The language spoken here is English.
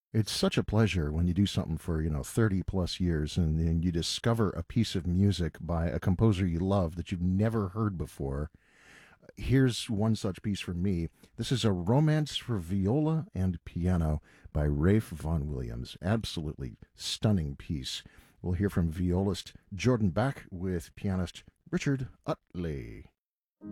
It's such a pleasure when you do something for, 30 plus years and you discover a piece of music by a composer you love that you've never heard before. Here's one such piece for me. This is a romance for viola and piano by Rafe Vaughan Williams. Absolutely stunning piece. We'll hear from violist Jordan Bach with pianist Richard Utley.